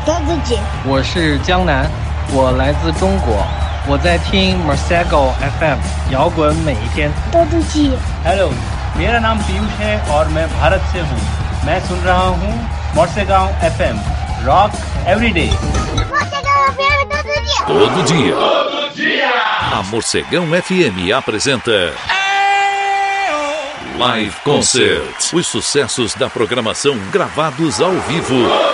todo dia. 我是江南，我来自中国，我在听 Morsegal FM 摇滚每一天。 todo dia. Hello, मेरा नाम पीयूष है और मैं भारत से हूँ। मैं सुन रहा हूँ Morsegal FM Rock Everyday. Morsegal FM todo dia. Todo dia. Todo dia. A Morcegão FM apresenta Live Concert. Os sucessos da programação gravados ao vivo.